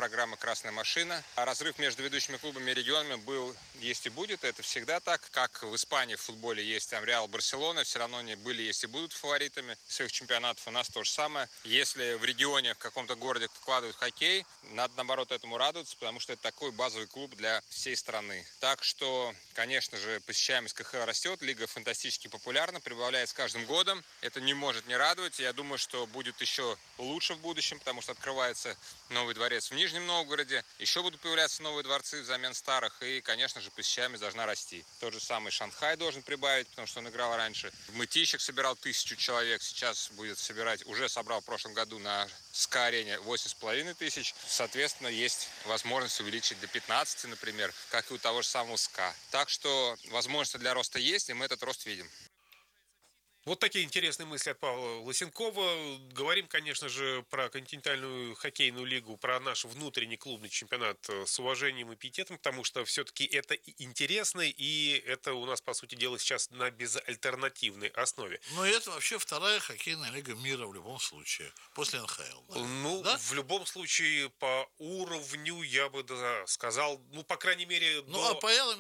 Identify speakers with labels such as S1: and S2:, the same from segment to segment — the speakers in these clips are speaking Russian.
S1: программа «Красная машина». А разрыв между ведущими клубами и регионами был, есть и будет. Это всегда так. Как в Испании в футболе есть там Реал, Барселона, все равно они были, есть и будут фаворитами своих чемпионатов. У нас то же самое. Если в регионе, в каком-то городе вкладывают хоккей, надо, наоборот, этому радоваться, потому что это такой базовый клуб для всей страны. Так что, конечно же, посещаемость КХЛ растет, лига фантастически популярна, прибавляет с каждым годом. Это не может не радовать. Я думаю, что будет еще лучше в будущем, потому что открывается новый дворец в Нижнем Новгороде. Еще будут появляться новые дворцы взамен старых. И, конечно же, посещаемость должна расти. Тот же самый Шанхай должен прибавить, потому что он играл раньше. В Мытищах собирал 1000 человек. Сейчас будет собирать, уже собрал в прошлом году на СКА-арене 8500. Соответственно, есть возможность увеличить до 15, например, как и у того же самого СКА. Так что возможности для роста есть, и мы этот рост видим.
S2: Вот такие интересные мысли от Павла Лысенкова. Говорим, конечно же, про континентальную хоккейную лигу, про наш внутренний клубный чемпионат с уважением и пиететом, потому что все-таки это интересно, и это у нас, по сути дела, сейчас на безальтернативной основе.
S3: Но это вообще вторая хоккейная лига мира в любом случае, после НХЛ.
S2: Ну,
S3: да?
S2: в любом случае, по уровню, я бы сказал, ну, по крайней мере, до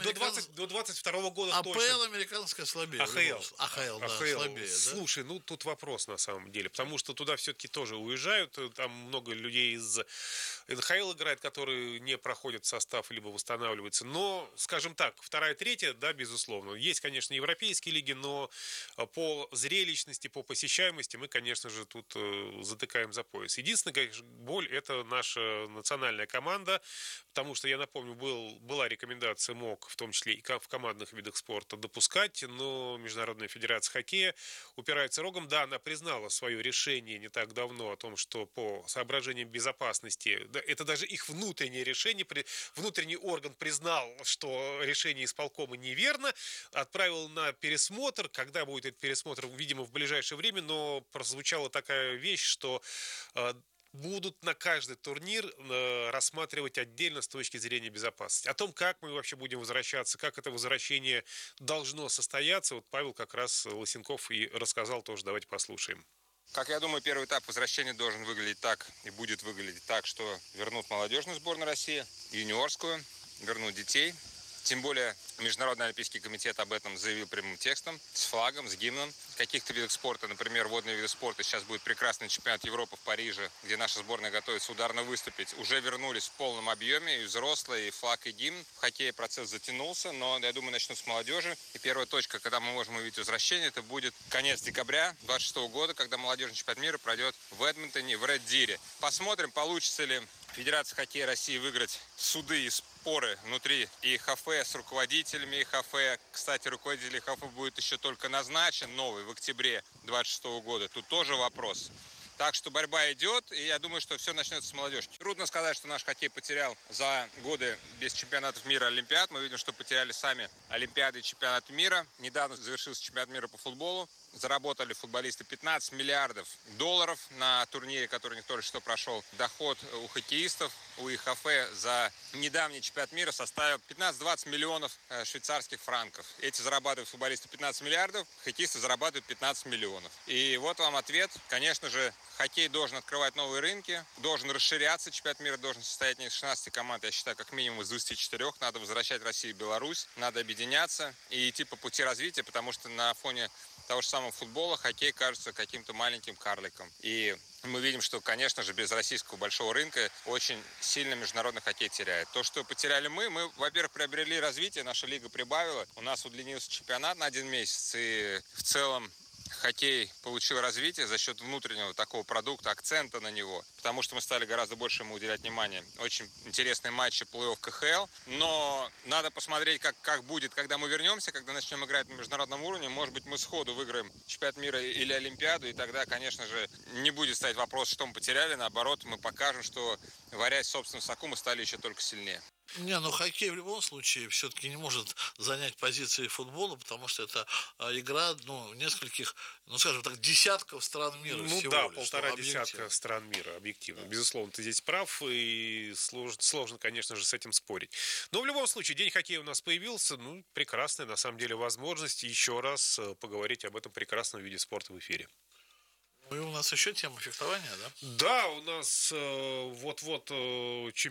S2: 22 года
S3: АПЛ
S2: точно.
S3: американская слабее.
S2: АХЛ,
S3: да, слабее. Да?
S2: Слушай, ну тут вопрос на самом деле, потому что туда все-таки тоже уезжают, там много людей из НХЛ играет, которые не проходят состав, либо восстанавливаются, но, скажем так, вторая, третья, да, безусловно. Есть, конечно, европейские лиги, но по зрелищности, по посещаемости мы, конечно же, тут затыкаем за пояс. Единственная, конечно, боль – это наша национальная команда, потому что, я напомню, была рекомендация МОК, в том числе и в командных видах спорта, допускать, но Международная федерация хоккея упирается рогом. Да, она признала свое решение не так давно о том, что по соображениям безопасности, да, это даже их внутреннее решение, внутренний орган признал, что решение исполкома неверно, отправил на пересмотр. Когда будет этот пересмотр, видимо, в ближайшее время, но прозвучала такая вещь, что будут на каждый турнир рассматривать отдельно с точки зрения безопасности. О том, как мы вообще будем возвращаться, как это возвращение должно состояться, вот Павел как раз Лысенков и рассказал тоже. Давайте послушаем.
S1: Как я думаю, первый этап возвращения должен выглядеть так и будет выглядеть так, что вернут молодежную сборную России, юниорскую, вернут детей. Тем более Международный олимпийский комитет об этом заявил прямым текстом, с флагом, с гимном. В каких-то видах спорта, например, водные виды спорта, сейчас будет прекрасный чемпионат Европы в Париже, где наша сборная готовится ударно выступить. Уже вернулись в полном объеме, и взрослые, и флаг, и гимн. В хоккее процесс затянулся, но, я думаю, начнут с молодежи. И первая точка, когда мы можем увидеть возвращение, это будет конец декабря 2026 года, когда молодежный чемпионат мира пройдет в Эдмонтоне, в Ред Дире. Посмотрим, получится ли Федерация хоккея России выиграть суды и споры внутри ИХФ с руководителями ИХФ. Кстати, руководитель ИХФ будет еще только назначен, новый, в октябре 2026 года. Тут тоже вопрос. Так что борьба идет, и я думаю, что все начнется с молодежи. Трудно сказать, что наш хоккей потерял за годы без чемпионатов мира, олимпиад. Мы видим, что потеряли сами олимпиады и чемпионаты мира. Недавно завершился чемпионат мира по футболу. Заработали футболисты 15 миллиардов долларов на турнире, который у них только что прошел. Доход у хоккеистов, у ИХФ за недавний чемпионат мира составил 15-20 миллионов швейцарских франков. Эти зарабатывают футболисты 15 миллиардов, хоккеисты зарабатывают 15 миллионов. И вот вам ответ. Конечно же, хоккей должен открывать новые рынки, должен расширяться. Чемпионат мира должен состоять не из 16 команд, я считаю, как минимум из 24. Надо возвращать Россию и Беларусь, надо объединяться и идти по пути развития, потому что на фоне того же самого футбола хоккей кажется каким-то маленьким карликом. И мы видим, что, конечно же, без российского большого рынка очень сильно международный хоккей теряет. То, что потеряли мы, во-первых, приобрели развитие, наша лига прибавила. У нас удлинился чемпионат на 1 месяц, и в целом хоккей получил развитие за счет внутреннего такого продукта, акцента на него, потому что мы стали гораздо больше ему уделять внимание. Очень интересные матчи плей-офф КХЛ, но надо посмотреть, как будет, когда мы вернемся, когда начнем играть на международном уровне. Может быть, мы сходу выиграем чемпионат мира или Олимпиаду, и тогда, конечно же, не будет стоять вопрос, что мы потеряли. Наоборот, мы покажем, что, варясь в собственном соку, мы стали еще только сильнее.
S3: Не, ну хоккей в любом случае все-таки не может занять позиции футбола, потому что это игра, нескольких, скажем так, десятков стран мира.
S2: Ну
S3: всего
S2: да,
S3: лишь,
S2: полтора десятка стран мира, объективно. Да. Безусловно, ты здесь прав, и сложно, конечно же, с этим спорить. Но в любом случае, День хоккея у нас появился, прекрасная, на самом деле, возможность еще раз поговорить об этом прекрасном виде спорта в эфире.
S3: Ну и у нас еще тема фехтования, да?
S2: Да, у нас вот-вот чемпионат